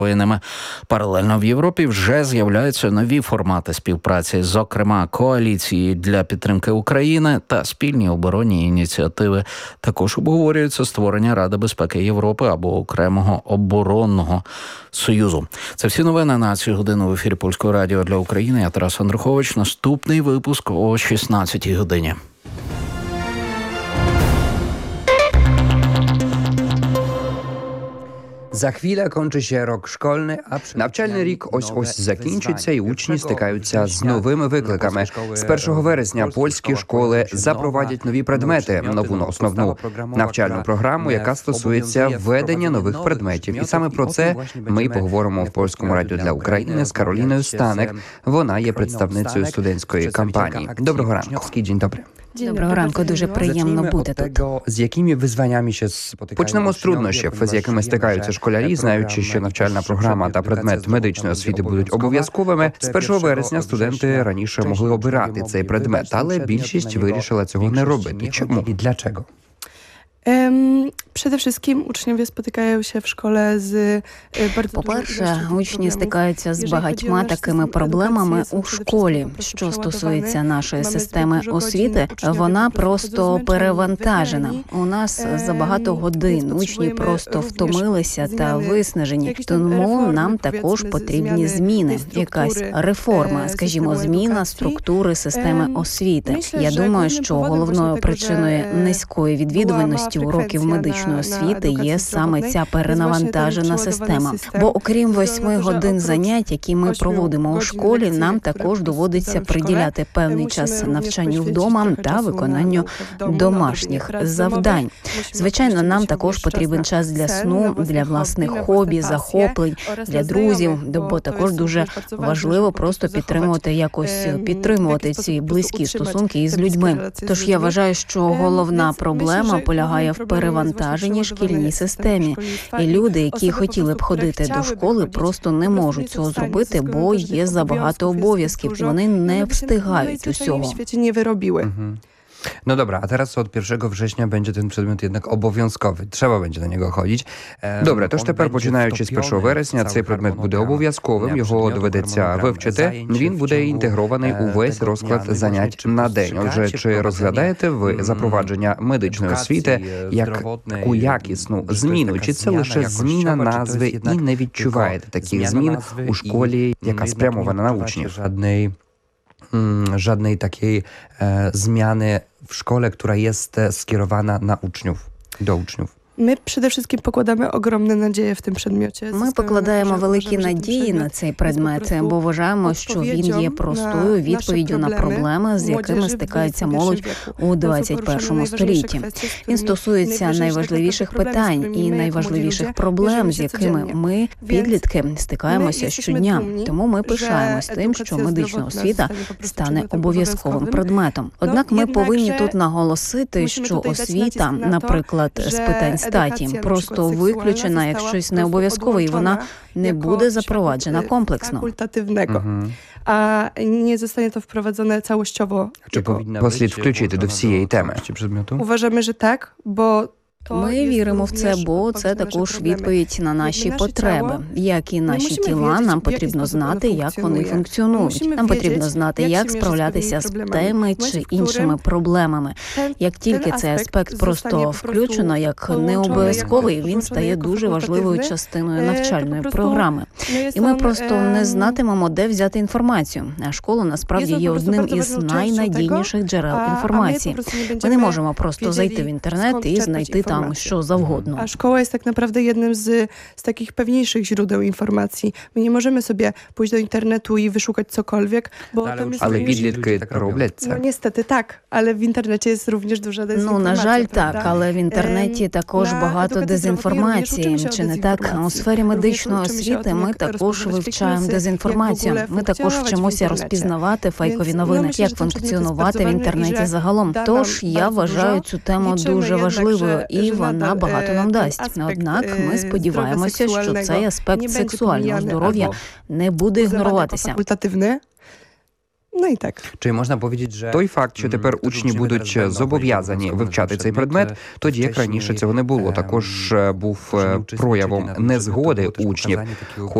воєнними. Паралельно в Європі вже з'являються нові формати співпраці, зокрема коаліції для підтримки України та спільні оборонні ініціативи. Також обговорюється створення Ради безпеки Європи або окремого оборонного союзу. Це всі новини на цю годину в ефірі Польського радіо для України. Я Тарас Андрухович. Наступний випуск о 16-й годині. За хвиля кончиться рок школьний, а навчальний рік ось закінчиться, і учні стикаються з новими викликами. З 1 вересня польські школи запровадять нові предмети, нову основну навчальну програму, яка стосується введення нових предметів. І саме про це ми поговоримо в Польському радіо для України з Кароліною Станек. Вона є представницею студентської кампанії. Доброго ранку. День добрий. Доброго ранку, дуже приємно бути тут. З якими визваннями ще спотикаються? Почнемо з труднощів, з якими стикаються школярі, знаючи, що навчальна програма та предмет медичної освіти будуть обов'язковими. З 1 вересня студенти раніше могли обирати цей предмет, але більшість вирішила цього не робити. Чому? І для чого? Przede wszystkim uczniowie spotykają się w szkole z bardzo По-перше, учні стикаються з багатьма такими проблемами у школі. Що стосується нашої системи освіти, вона просто перевантажена. У нас забагато годин, учні просто втомилися та виснажені. Тому нам також потрібні зміни, якась реформа, скажімо, зміна структури системи освіти. Я думаю, що головною причиною низької відвідуваності уроків медичної освіти є саме ця перенавантажена система. Бо окрім 8 годин занять, які ми проводимо у школі, нам також доводиться приділяти певний час навчанню вдома та виконанню домашніх завдань. Звичайно, нам також потрібен час для сну, для власних хобі, захоплень, для друзів, бо також дуже важливо просто підтримувати ці близькі стосунки із людьми. Тож я вважаю, що головна проблема полягає в перевантаженні шкільній системі. І люди, які хотіли б ходити до школи, просто не можуть цього зробити, бо є забагато обов'язків. Вони не встигають усього. No dobra, a teraz od 1 września będzie ten przedmiot jednak obowiązkowy. Trzeba będzie na niego chodzić. Добре, тож тепер, починаючи з 1 вересня, цей предмет буде обов'язковим, його доведеться вивчити. Він буде інтегрований у весь розклад занять на день. Отже, чи розглядаєте ви запровадження медичної освіти як таку якісну зміну? Чи це лише зміна назви і не відчуваєте таких змін у школі, яка спрямована на учнів? Żadnej takiej zmiany w szkole, która jest skierowana na uczniów, do uczniów. Ми przede wszystkim покладаємо ogromne nadzieje в tym przedmiocie. Ми покладаємо великі надії на цей предмет, бо вважаємо, що він є простою відповіддю на проблеми, з якими стикається молодь у 21 столітті. Він стосується найважливіших питань і найважливіших проблем, з якими ми, підлітки, стикаємося щодня. Тому ми пишаємось тим, що медична освіта стане обов'язковим предметом. Однак ми повинні тут наголосити, що освіта, наприклад, з питань статі, просто виключена як щось необов'язкове, і вона не буде запроваджена комплексно. А не zostanie to wprowadzone całościowo. Чи повинна слід включити до всієї теми предмету? Uważamy, że tak, bo Ми віримо в це, бо це також відповідь на наші потреби. Як і наші тіла, нам потрібно знати, як вони функціонують. Нам потрібно знати, як справлятися з тими чи іншими проблемами. Як тільки цей аспект просто включено, як необов'язковий, він стає дуже важливою частиною навчальної програми. І ми просто не знатимемо, де взяти інформацію. А школа, насправді, є одним із найнадійніших джерел інформації. Ми не можемо просто зайти в інтернет і знайти tam що завгодно. A szkoła jest tak naprawdę jednym z takich pewniejszych źródeł informacji. My nie możemy sobie pójść do internetu i wyszukać cokolwiek, bo tam jest... Ale підлітки роблять це. No niestety tak, ale w internecie jest również duża dezinformacja. На жаль, так, але в інтернеті також багато дезінформації. Чи не так? У сфері медичної освіти ми також вивчаємо дезінформацію. Ми також вчимося розпізнавати фейкові новини, як функціонувати в інтернеті загалом. Тож я вважаю цю тему дуже важливою, і вона багато нам дасть. Однак ми сподіваємося, що цей аспект сексуального здоров'я не буде ігноруватися. Ну і так. Чи можна powiedzieć, що той факт, що тепер учні будуть зобов'язані вивчати цей предмет, тоді як раніше цього не було, також був проявом незгоди учнів.